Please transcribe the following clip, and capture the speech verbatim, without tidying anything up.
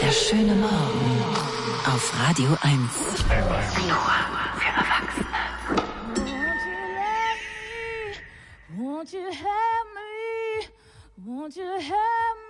Der schöne Morgen auf Radio eins. Nur für Erwachsene. Won't you let me, won't you help me, won't you help me?